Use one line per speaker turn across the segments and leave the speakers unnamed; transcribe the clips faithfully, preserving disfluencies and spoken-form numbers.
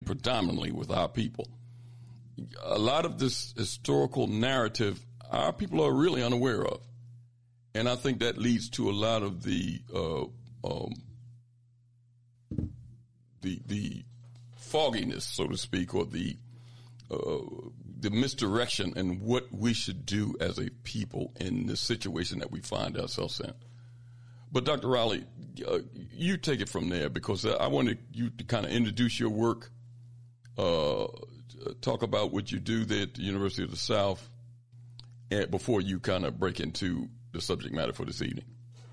predominantly with our people. A lot of this historical narrative, our people are really unaware of. And I think that leads to a lot of the, uh, um, the, the fogginess, so to speak, or the, uh, the misdirection in what we should do as a people in the situation that we find ourselves in. But Doctor Riley, uh, you take it from there, because I wanted you to kind of introduce your work, uh, talk about what you do there at the University of the South, and before you kind of break into the subject matter for this evening.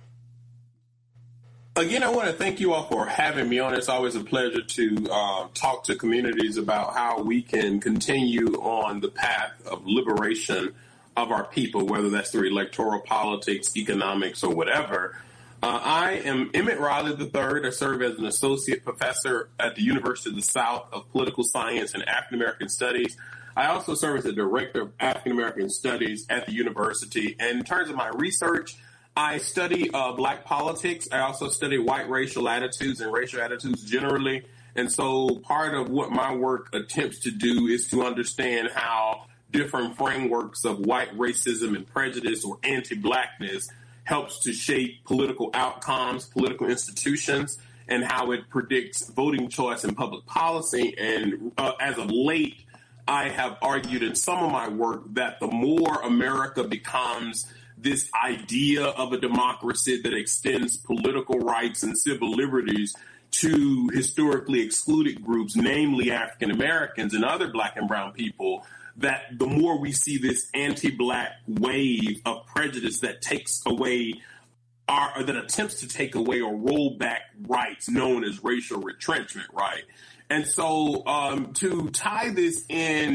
Again, I want to thank you all for having me on. It's always a pleasure to uh, talk to communities about how we can continue on the path of liberation of our people, whether that's through electoral politics, economics, or whatever. Uh, I am Emmett Riley the third. I serve as an associate professor at the University of the South of Political Science and African American Studies. I also serve as the director of African American Studies at the university. And in terms of my research, I study uh, black politics. I also study white racial attitudes and racial attitudes generally. And so part of what my work attempts to do is to understand how different frameworks of white racism and prejudice or anti-blackness helps to shape political outcomes, political institutions, and how it predicts voting choice and public policy. And uh, as of late, I have argued in some of my work that the more America becomes this idea of a democracy that extends political rights and civil liberties to historically excluded groups, namely African Americans and other black and brown people, that the more we see this anti-black wave of prejudice that takes away our, or that attempts to take away or roll back rights known as racial retrenchment, right? And so um, to tie this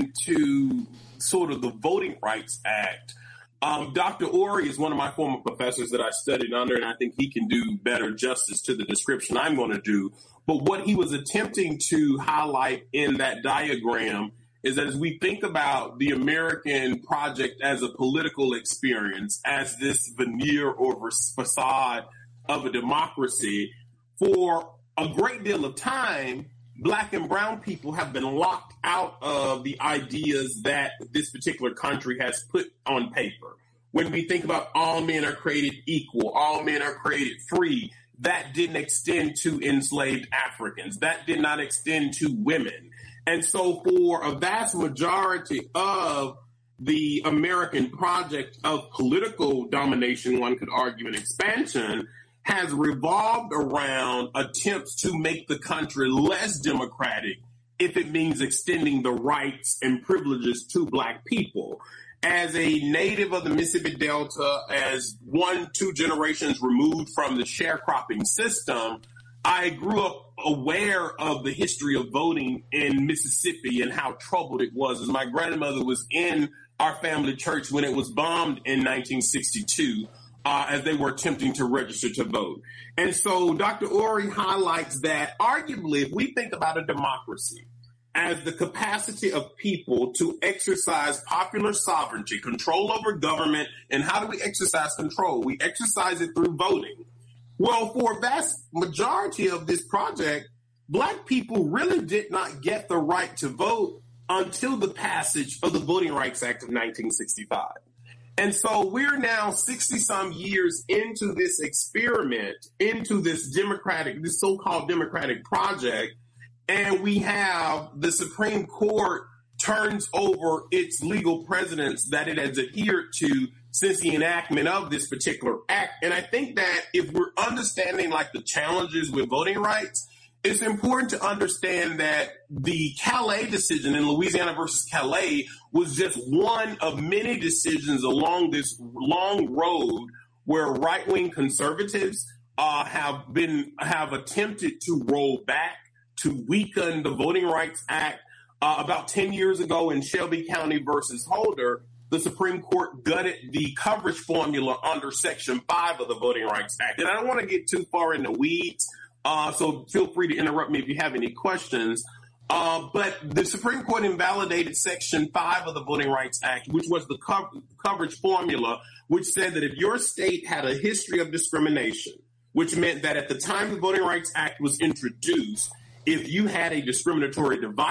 into sort of the Voting Rights Act, um, Doctor Ori is one of my former professors that I studied under, and I think he can do better justice to the description I'm going to do. But what he was attempting to highlight in that diagram is that as we think about the American project as a political experience, as this veneer or facade of a democracy, for a great deal of time, black and brown people have been locked out of the ideas that this particular country has put on paper. When we think about all men are created equal, all men are created free, that didn't extend to enslaved Africans. That did not extend to women. And so for a vast majority of the American project of political domination, one could argue, and expansion, has revolved around attempts to make the country less democratic if it means extending the rights and privileges to black people. As a native of the Mississippi Delta, as one, two generations removed from the sharecropping system, I grew up aware of the history of voting in Mississippi and how troubled it was. As my grandmother was in our family church when it was bombed in nineteen sixty-two, uh, as they were attempting to register to vote. And so Doctor Ori highlights that arguably, if we think about a democracy as the capacity of people to exercise popular sovereignty, control over government, and how do we exercise control? We exercise it through voting. Well, for a vast majority of this project, black people really did not get the right to vote until the passage of the Voting Rights Act of nineteen sixty-five. And so we're now sixty some years into this experiment, into this democratic, this so-called democratic project, and we have the Supreme Court turns over its legal precedents that it has adhered to since the enactment of this particular act. And I think that if we're understanding like the challenges with voting rights, it's important to understand that the Calais decision in Louisiana versus Calais was just one of many decisions along this long road where right-wing conservatives uh, have been have attempted to roll back, to weaken the Voting Rights Act. Uh, about ten years ago in Shelby County versus Holder, the Supreme Court gutted the coverage formula under Section five of the Voting Rights Act. And I don't want to get too far in the weeds, uh, so feel free to interrupt me if you have any questions. Uh, but the Supreme Court invalidated Section five of the Voting Rights Act, which was the co- coverage formula, which said that if your state had a history of discrimination, which meant that at the time the Voting Rights Act was introduced, if you had a discriminatory device,